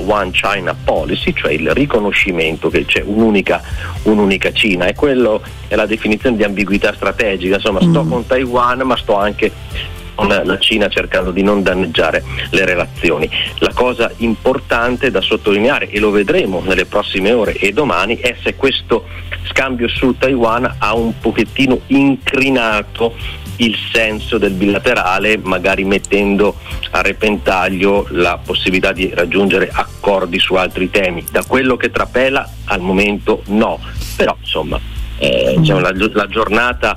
One China Policy, cioè il riconoscimento che c'è un'unica Cina, e quello è la definizione di ambiguità strategica. Insomma, sto con Taiwan, ma sto anche con la Cina, cercando di non danneggiare le relazioni. La cosa importante da sottolineare, e lo vedremo nelle prossime ore e domani, è se questo scambio su Taiwan ha un pochettino incrinato il senso del bilaterale, magari mettendo a repentaglio la possibilità di raggiungere accordi su altri temi. Da quello che trapela al momento no, però insomma diciamo, la giornata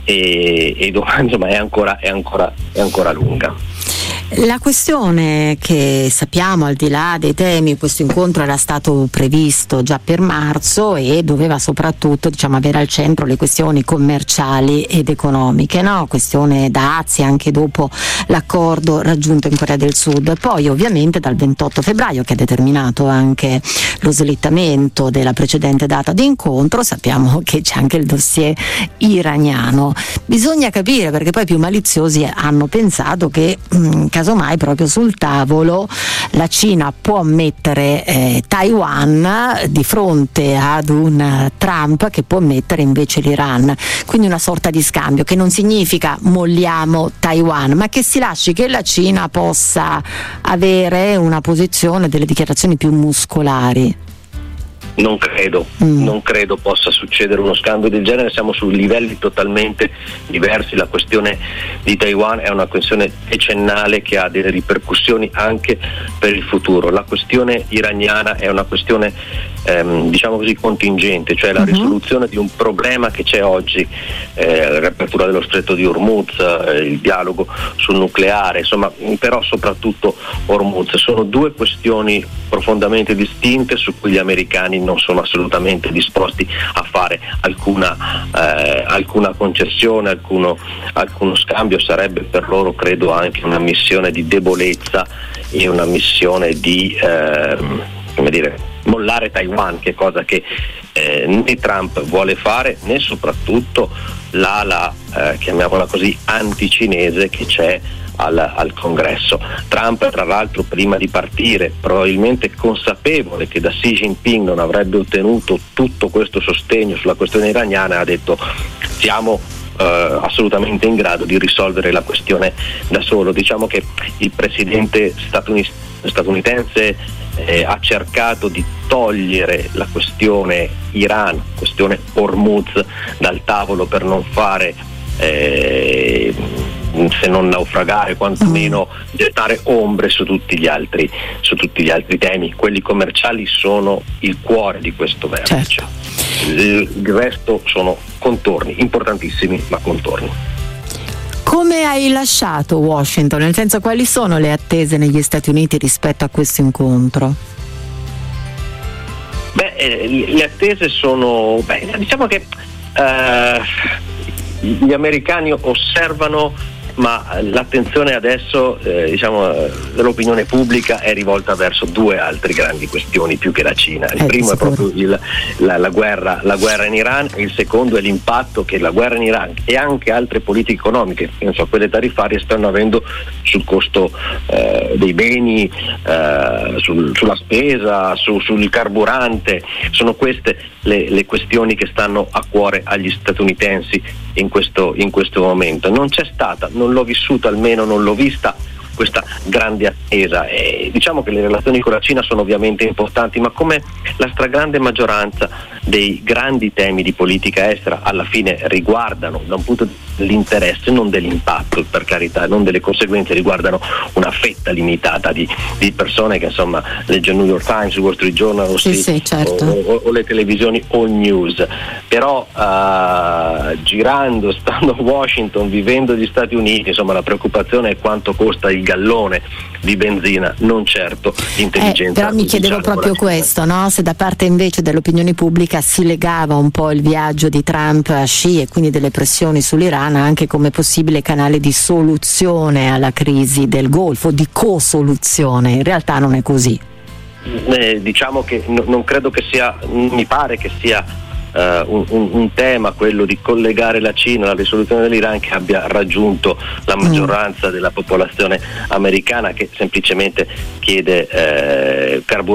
e domani insomma è ancora lunga. La questione che sappiamo, al di là dei temi, questo incontro era stato previsto già per marzo e doveva soprattutto, diciamo, avere al centro le questioni commerciali ed economiche, no? Questione dazi anche dopo l'accordo raggiunto in Corea del Sud. Poi ovviamente dal 28 febbraio, che ha determinato anche lo slittamento della precedente data di incontro, sappiamo che c'è anche il dossier iraniano. Bisogna capire, perché poi più maliziosi hanno pensato che casomai proprio sul tavolo la Cina può mettere Taiwan di fronte ad un Trump che può mettere invece l'Iran, quindi una sorta di scambio che non significa molliamo Taiwan, ma che si lasci che la Cina possa avere una posizione, delle dichiarazioni più muscolari. Non credo possa succedere uno scambio del genere, siamo su livelli totalmente diversi. La questione di Taiwan è una questione decennale che ha delle ripercussioni anche per il futuro. La questione iraniana è una questione diciamo così contingente, cioè la risoluzione di un problema che c'è oggi, la riapertura dello stretto di Hormuz, il dialogo sul nucleare, insomma, però soprattutto Hormuz. Sono due questioni profondamente distinte su cui gli americani non sono assolutamente disposti a fare alcuna concessione, alcuno scambio. Sarebbe per loro, credo, anche una missione di debolezza e una missione di mollare Taiwan, che cosa che né Trump vuole fare, né soprattutto l'ala chiamiamola così anticinese che c'è al Congresso. Trump, tra l'altro, prima di partire, probabilmente consapevole che da Xi Jinping non avrebbe ottenuto tutto questo sostegno sulla questione iraniana, ha detto siamo assolutamente in grado di risolvere la questione da solo. Diciamo che il presidente statunitense ha cercato di togliere la questione Iran, questione Hormuz dal tavolo per non fare se non naufragare, quantomeno gettare ombre su tutti gli altri temi. Quelli commerciali sono il cuore di questo vertice. Certo. Il resto sono contorni, importantissimi, ma contorni. Come hai lasciato Washington? Nel senso, quali sono le attese negli Stati Uniti rispetto a questo incontro? Le attese sono, diciamo che gli americani osservano, ma l'attenzione adesso dell'opinione pubblica è rivolta verso due altre grandi questioni più che la Cina. Il primo è proprio la guerra in Iran, e il secondo è l'impatto che la guerra in Iran e anche altre politiche economiche, penso a quelle tariffarie, stanno avendo sul costo dei beni, sulla spesa, sul carburante. Sono queste le questioni che stanno a cuore agli statunitensi in questo momento. Non c'è stata, non l'ho vissuta, almeno non l'ho vista, questa grande attesa. E diciamo che le relazioni con la Cina sono ovviamente importanti, ma come la stragrande maggioranza dei grandi temi di politica estera alla fine riguardano, da un punto dell'interesse, non dell'impatto, per carità, non delle conseguenze, riguardano una fetta limitata di persone che insomma legge il New York Times, il Wall Street Journal certo. o le televisioni All News. Però girando, stando a Washington, vivendo negli Stati Uniti, insomma la preoccupazione è quanto costa il gallone di benzina, non certo l'intelligenza. Però mi chiedevo proprio questo, no? Se da parte invece dell'opinione pubblica si legava un po' il viaggio di Trump a Xi e quindi delle pressioni sull'Iran anche come possibile canale di soluzione alla crisi del Golfo, di co-soluzione. In realtà non è così. Diciamo che non credo che sia, mi pare che sia un tema, quello di collegare la Cina alla risoluzione dell'Iran, che abbia raggiunto la maggioranza della popolazione americana, che semplicemente chiede carburante